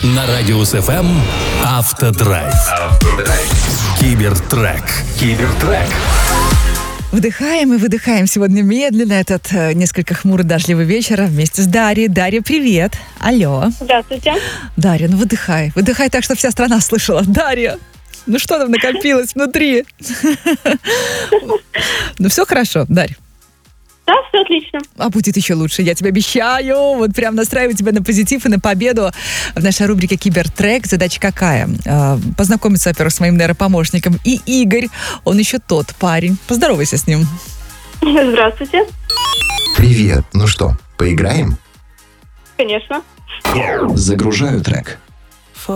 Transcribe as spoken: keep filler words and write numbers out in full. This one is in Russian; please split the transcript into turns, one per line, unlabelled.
На Радиус эф эм Автодрайв. Кибертрек. Кибертрек.
Вдыхаем и выдыхаем сегодня медленно этот э, несколько хмурый дождливый вечер вместе с Дарьей. Дарья, привет. Алло.
Здравствуйте.
Дарья, ну выдыхай. Выдыхай так, чтобы вся страна слышала. Дарья, ну что там накопилось внутри? Ну все хорошо, Дарья?
Да, все отлично.
А будет еще лучше, я тебе обещаю. Вот прям настраиваю тебя на позитив и на победу в нашей рубрике «Кибертрек». Задача какая? Познакомиться, во-первых, с моим нейропомощником. И Игорь, он еще тот парень. Поздоровайся с ним.
Здравствуйте.
Привет. Ну что, поиграем?
Конечно.
Загружаю трек.